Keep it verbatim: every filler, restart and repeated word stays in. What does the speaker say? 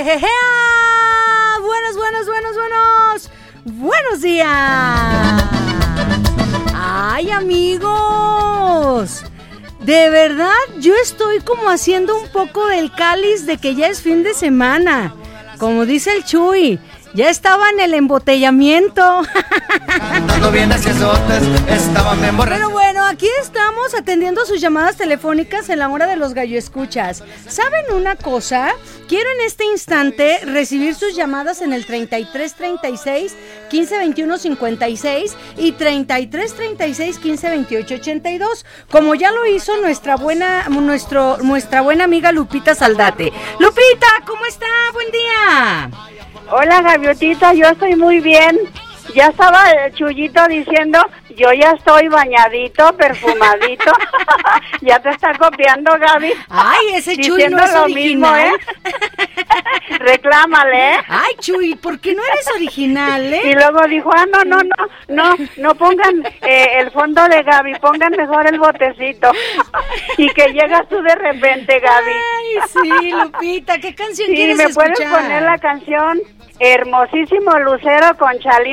Ejea. Buenos, buenos, buenos, buenos. Buenos días. Ay, amigos. De verdad, yo estoy como haciendo un poco del cáliz de que ya es fin de semana. Como dice el Chuy, ya estaba en el embotellamiento. Pero bueno, aquí estamos atendiendo sus llamadas telefónicas en la hora de los gallo escuchas. ¿Saben una cosa? Quiero en este instante recibir sus llamadas en el treinta y tres treinta y seis, quince veintiuno cincuenta y seis y treinta y tres treinta y seis, quince veintiocho ochenta y dos, como ya lo hizo nuestra buena, nuestro, nuestra buena amiga Lupita Saldate. Lupita, ¿cómo está? Buen día. Hola, Gaviotita, yo estoy muy bien. Ya estaba el Chuyito diciendo, yo ya estoy bañadito, perfumadito. Ya te está copiando, Gaby. Ay, ese Chuy diciendo no es lo original. mismo, ¿eh? Reclámale, ¿eh? Ay, Chuy, ¿por qué no eres original, eh? Y luego dijo, ah, no, no, no, no, no pongan eh, el fondo de Gaby, pongan mejor el botecito. Y que llegas tú de repente, Gaby. Ay, sí, Lupita, ¿qué canción sí, quieres ¿me escuchar? puedes poner la canción Hermosísimo Lucero con Chalín?